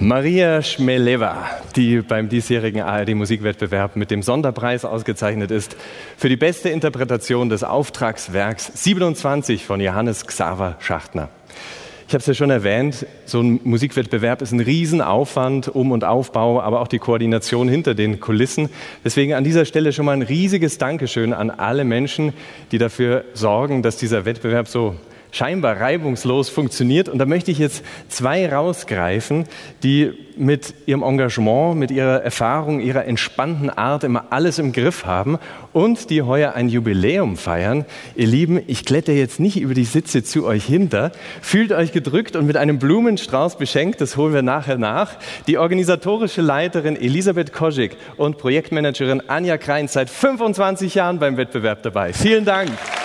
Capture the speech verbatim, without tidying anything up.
Maria Chmelewa, die beim diesjährigen A R D-Musikwettbewerb mit dem Sonderpreis ausgezeichnet ist für die beste Interpretation des Auftragswerks siebenundzwanzig von Johannes Xaver Schachtner. Ich habe es ja schon erwähnt, so ein Musikwettbewerb ist ein Riesenaufwand, Um- und Aufbau, aber auch die Koordination hinter den Kulissen. Deswegen an dieser Stelle schon mal ein riesiges Dankeschön an alle Menschen, die dafür sorgen, dass dieser Wettbewerb so scheinbar reibungslos funktioniert. Und da möchte ich jetzt zwei rausgreifen, die mit ihrem Engagement, mit ihrer Erfahrung, ihrer entspannten Art immer alles im Griff haben und die heuer ein Jubiläum feiern. Ihr Lieben, ich kletter jetzt nicht über die Sitze zu euch hinter. Fühlt euch gedrückt und mit einem Blumenstrauß beschenkt, das holen wir nachher nach. Die organisatorische Leiterin Elisabeth Koschik und Projektmanagerin Anja Krein, seit fünfundzwanzig Jahren beim Wettbewerb dabei. Vielen Dank.